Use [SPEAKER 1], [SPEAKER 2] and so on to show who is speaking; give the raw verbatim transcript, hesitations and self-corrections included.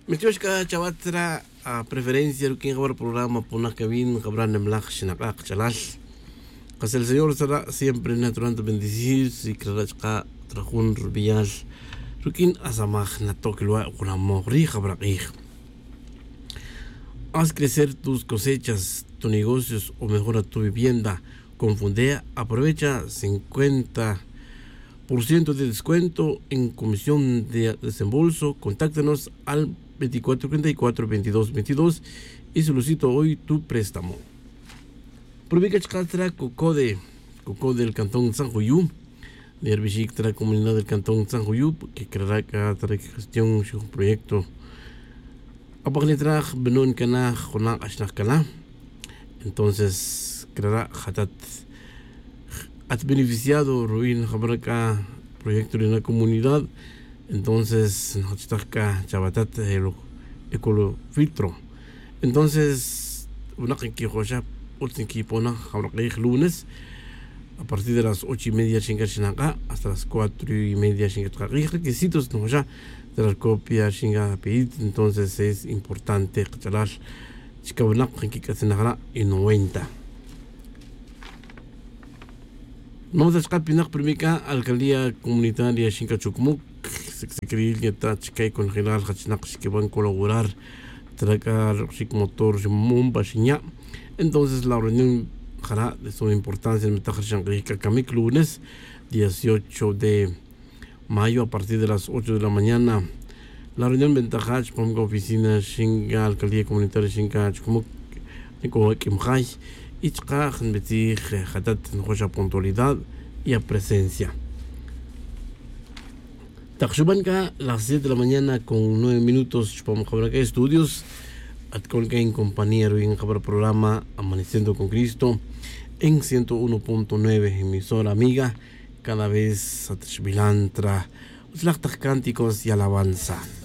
[SPEAKER 1] Metiwashka chawatra a preferencia rukin jabar programa puna kabin kabran nemlach shinakak chalal. Kas el Señor será siempre natural bendecir si krachka trajun rubial. Rukin asamach natokilwa kunamogri jabraqih. Haz crecer tus cosechas, tus negocios o mejora tu vivienda. Con Fundea aprovecha cincuenta por ciento de descuento en comisión de desembolso. Contáctanos al veinticuatro treinta y cuatro veintidós veintidós y solicito hoy tu préstamo. Provica Chcatra Cocode, Cocode del Cantón San Juyú, de Herbishik de la comunidad del Cantón San Juyú, que creará cada gestión su proyecto. Apagnetraj Benón Cana, Jonah Ashnach Cana. Entonces, creará Hatat. Has beneficiado Ruin Jabraca, proyecto de la comunidad. Entonces, Hachtaca Chabatat, el ecolofiltro. Entonces, una que joya, otro equipo, una Jabraca lunes, a partir de las ocho y media Shinga hasta las cuatro y media Shinga. Requisitos, no ya, de la copia Shinga Peit. Entonces, es importante, Chalar, Chicabunak, que se y noventa. Vamos a escapar pinak primika alcaldía comunitaria Shinkachukumuk secretaría que está chica con general Hachnak que van a colaborar tragar motor mumba shinya. Entonces la reunión hará de su importancia en Metajar Shangrika Kamik lunes dieciocho de mayo a partir de las ocho de la mañana. La reunión Ventajach ponga oficina Shinga alcaldía comunitaria Shinkachukumuk Nico Kimjay y Chkaj Betig Hatat Noja puntualidad y a presencia. Takshubanka, las siete de la mañana con nueve minutos, Chupam Jabraca Estudios, Atcolca en compañía en Jabra programa Amaneciendo con Cristo en ciento uno punto nueve, emisora amiga, cada vez Atashbilantra, los cánticos y alabanza.